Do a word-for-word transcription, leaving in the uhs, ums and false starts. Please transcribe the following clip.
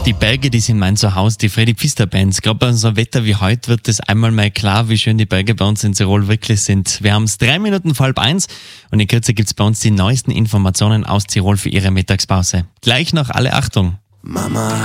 Die Berge, die sind mein Zuhause, die Freddy Pfister Bands. Gerade bei so einem Wetter wie heute wird es einmal mal klar, wie schön die Berge bei uns in Tirol wirklich sind. Wir haben es drei Minuten vor halb eins und in Kürze gibt es bei uns die neuesten Informationen aus Tirol für Ihre Mittagspause. Gleich noch alle Achtung. Mama.